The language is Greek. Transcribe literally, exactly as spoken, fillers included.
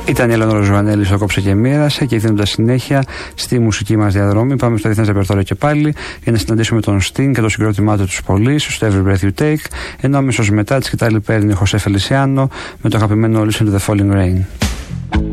Ήταν η Ελεονόρα Ζουανέλη στο Κόψε και Μοίρασε, και δίνοντας συνέχεια στη μουσική μας διαδρομή, πάμε στο διεθνές ρεπερτόριο και πάλι για να συναντήσουμε τον Sting και το συγκρότημά του τους Police στο Every Breath You Take, ενώ αμέσως μετά τη σκητάλη παίρνει ο Χωσέ Φελισιάνο με το αγαπημένο Listen to the Falling Rain.